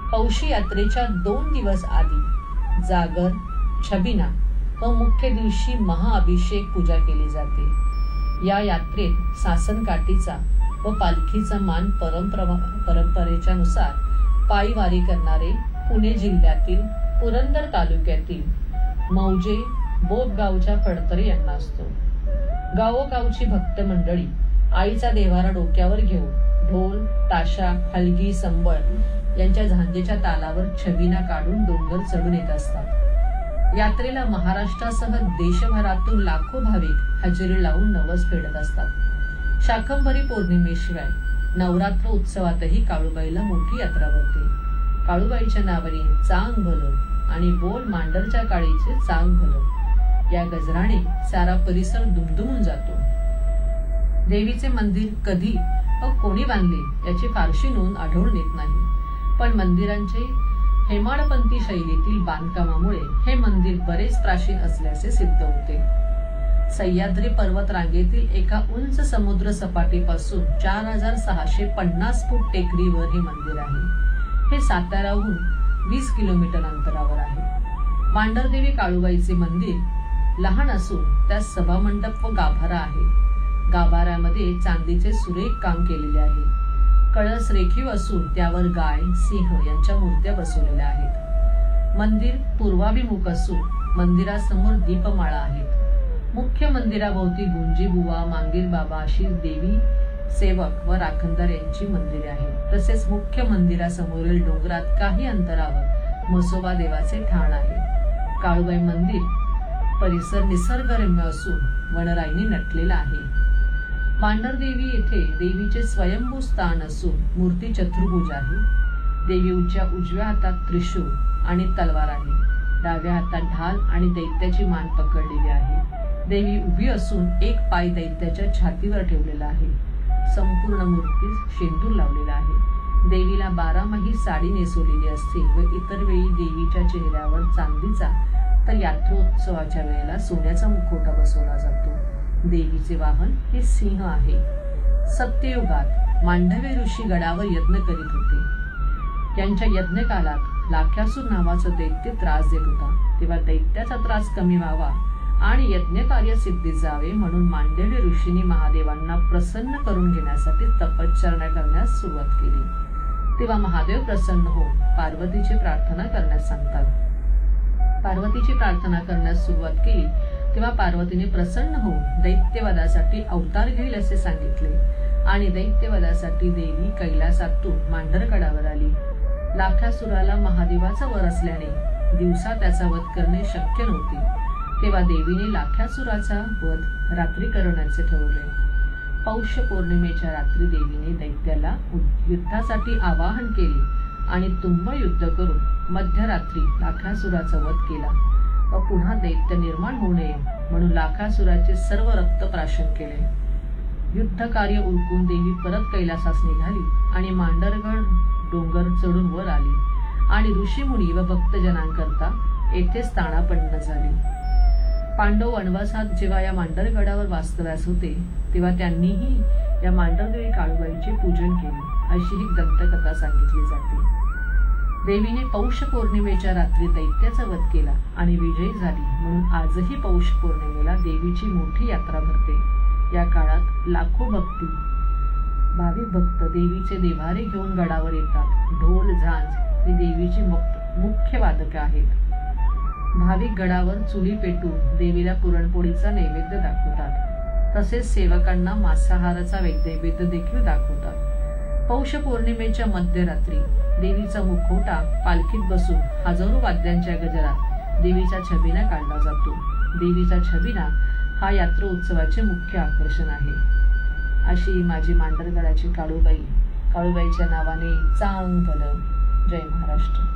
पौशी यात्रेच्या 2 दिवस आधी जागर, छबिना व मुख्य दिवशी महाअभिषेक पूजा केली जाते. या यात्रेत सासनकाठीचा व पालखीचा मान परंपरेच्या नुसार पायी वारी करणारे पुणे जिल्ह्यातील पुरंदर तालुक्यातील मौजे बोबगावच्या फडतरे यांना असतो. गावोगावची भक्त मंडळी आईचा देव्हारा डोक्यावर घेऊन ढोल, ताशा, हलगी, संबळ यांच्या झांजेच्या तालावर छबिना काढून डोंगर चढून येत असतात. यात्रेला महाराष्ट्रासह देशभरातून लाखो भाविक हजेरी लावून नवस फेडत असतात. शाकंभरी पौर्णिमेशिवाय नवरात्र उत्सवातही काळूबाईला मोठी यात्रा भरते. काळूबाईच्या नावाने चांग भलं आणि बोल मांडरच्या काळीचे चांग भलं या गजराने सारा परिसर दुमदुमून जातो. देवीचे मंदिर कधी व कोणी बांधले याची फारशी नोंद आढळून येत नाही, पण मंदिरांचे हेमाडपंथी शैलीतील बांधकामामुळे हे मंदिर बरेच प्राचीन असल्याचे सिद्ध होते. सह्याद्री पर्वत रांगेतील एका उंच समुद्र सपाटीपासून 4650 फूट टेकडीवर हे मंदिर आहे. हे साताराहून 20 किलोमीटर अंतरावर आहे. मांढरदेवी काळूबाईचे मंदिर लहान असून त्यात सभामंडप व गाभारा आहे. गाभाऱ्यामध्ये चांदीचे सुरेख काम केलेले आहे. कळस रेखीव असून त्यावर गाय, सिंह यांच्या मूर्त्या बसवलेल्या आहेत. मंदिर पूर्वाभिमुख असून मंदिरासमोर दीपमाळा आहेत. मुख्य मंदिराभोवती गुंजीबुवा, मांगीर बाबा अशी देवी सेवक व राखणदार यांची मंदिरे आहेत. तसेच मुख्य मंदिरासमोरील डोंगरात काही अंतरावर म्हसोबा देवाचे ठाण आहे. काळूबाई मंदिर परिसर निसर्गरम्य असून वनराईने नटलेला आहे. मांढरदेवी येथे देवीचे स्वयंभू स्थान असून मूर्ती चतुर्भुज आहे. देवीच्या उजव्या हातात त्रिशूळ आणि तलवार आहे. डाव्या हातात ढाल आणि दैत्याची मान पकडलेली आहे. देवी उभी असून एक पाय दैत्याच्या छातीवर ठेवलेला आहे. संपूर्ण मूर्तीस शेंदूर लावलेला आहे. देवीला 12 माही साडी नेसवलेली असते व इतर वेळी देवीच्या चेहऱ्यावर चांदीचा तर यात्रोत्सवाच्या वेळेला सोन्याचा मुखवटा बसवला जातो. देवीचे वाहन हे सिंह आहे. सत्ययुगात मांडव्य ऋषी गडावर यज्ञ करीत होते. त्यांच्या यज्ञकालात लाख्यासूर नावाचा दैत्य त्रास देत होता. तेव्हा दैत्याचा त्रास कमी व्हावा आणि यज्ञकार्य सिद्धीत जावे म्हणून मांडव्य ऋषींनी महादेवांना प्रसन्न करून घेण्यासाठी तपश्चर्या करण्यास सुरुवात केली. तेव्हा महादेव प्रसन्न होऊन पार्वतीची प्रार्थना करण्यास सांगतात. पार्वतीची प्रार्थना करण्यास सुरुवात केली तेव्हा पार्वतीने प्रसन्न होऊन दैत्यवधासाठी अवतार घेईल असे सांगितले आणि दैत्यवधासाठी देवी कैलासातून मांढरगडावर आली. लाख्यासुराला महादेवाचा वर असल्याने दिवसा त्याचा वध करणे शक्य नव्हते. तेव्हा देवीने लाख्यासुराचा वध रात्री करण्याचे ठरवले. पौष पौर्णिमेच्या रात्री देवीने दैत्याला युद्धासाठी आवाहन केले आणि तुंब युद्ध करून मध्यरात्री लाखासुराचा वध केला व पुन्हा दैत्य निर्माण होऊ नये म्हणून लाखासुराचे सर्व रक्त प्राशन केले. युद्ध कार्य उरकून देवी परत कैलासास निघाली आणि मांढरगड डोंगर चढून वर आली आणि ऋषीमुनी व भक्तजनांकरता येथे स्थानापन्न झाली. पांडव वनवासात जेव्हा या मांढरगडावर वास्तव्यास होते तेव्हा त्यांनीही या मांढरदेवी काळूबाईचे पूजन केले अशी ही दंतकथा सांगितली जाते. देवीने पौष पौर्णिमेच्या रात्री दैत्याचा वध केला आणि विजयी झाली म्हणून आजही पौष पौर्णिमेला देवीची मोठी यात्रा भरते. या काळात लाखो भाविक भक्त देवीचे देव्हारे घेऊन गडावर येतात. ढोल, झांज ही देवीची मुख्य वादके आहेत. भाविक गडावर चुली पेटून देवीला पुरणपोळीचा नैवेद्य दाखवतात. तसेच सेवकांना मांसाहाराचा नैवेद्य देखील दाखवतात. पौष पौर्णिमेच्या मध्यरात्री देवीचा मुखवटा पालखीत बसून हजारो वाद्यांच्या गजरात देवीचा छबिना काढला जातो. देवीचा छबिना हा यात्रा उत्सवाचे मुख्य आकर्षण आहे. अशी माझी मांढरगडाची काळूबाईच्या नावाने चांग भलं. जय महाराष्ट्र.